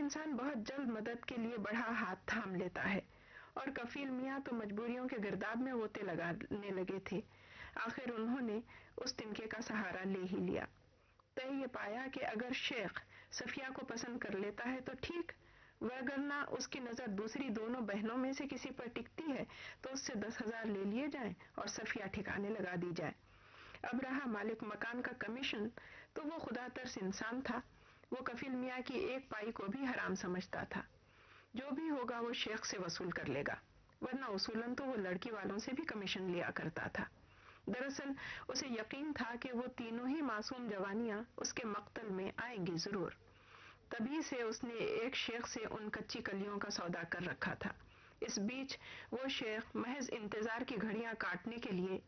इंसान बहुत जल्द मदद के लिए बढ़ा हाथ थाम लेता है और कफील मियाँ तो मजबूरियों के गिरदाब में गोते लगाने लगे थे। आखिर उन्होंने उस तिनके का सहारा ले ही लिया। तय ये पाया कि अगर शेख सफिया को पसंद कर लेता है तो ठीक, वरना उसकी नजर दूसरी दोनों बहनों में से किसी पर टिकती है तो उससे 10,000 ले लिए जाएं और सफिया ठिकाने लगा दी जाए। अब रहा मालिक मकान का कमीशन, तो वो खुदा तरस इंसान था। वो कफील मियाँ की एक पाई को भी हराम समझता था। जो भी होगा वो शेख से वसूल कर लेगा, वरना उसूलन तो वो लड़की वालों से भी कमीशन लिया करता था। दरअसल उसे यकीन था कि वो तीनों ही मासूम जवानियां उसके मक्तल में आएंगी जरूर। तभी से उसने एक शेख से उन कच्ची कलियों का सौदा कर रखा था। इस बीच वो शेख महज इंतजार की घड़ियां काटने के लिए